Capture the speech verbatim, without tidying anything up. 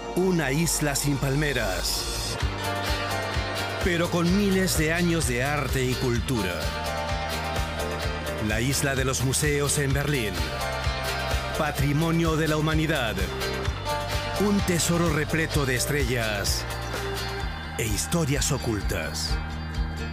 Una isla sin palmeras, pero con miles de años de arte y cultura. La isla de los museos en Berlín. Patrimonio de la humanidad. Un tesoro repleto de estrellas e historias ocultas.